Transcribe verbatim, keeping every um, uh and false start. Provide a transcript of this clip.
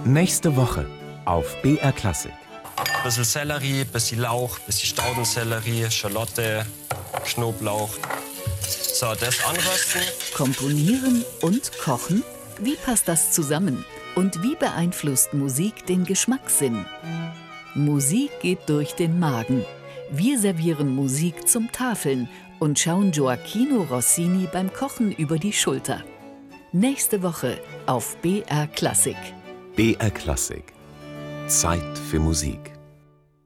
Nächste Woche auf B R Klassik. Ein bisschen Sellerie, ein bisschen Lauch, ein bisschen Staudensellerie, Schalotte, Knoblauch. So, das anrösten. Komponieren und kochen? Wie passt das zusammen? Und wie beeinflusst Musik den Geschmackssinn? Musik geht durch den Magen. Wir servieren Musik zum Tafeln und schauen Gioachino Rossini beim Kochen über die Schulter. Nächste Woche auf B R Klassik. B R Klassik. Zeit für Musik.